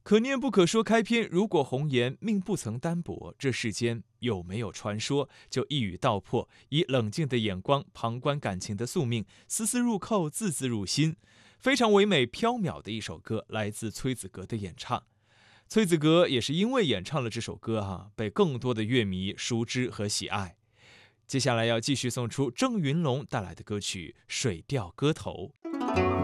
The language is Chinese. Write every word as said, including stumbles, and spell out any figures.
可念不可说开篇，如果红颜命不曾单薄，这世间有没有传说？就一语道破，以冷静的眼光旁观感情的宿命，丝丝入扣，字字入心，非常唯美飘渺的一首歌，来自崔子格的演唱。崔子格也是因为演唱了这首歌哈、啊，被更多的乐迷熟知和喜爱。接下来要继续送出郑云龙带来的歌曲《水调歌头》。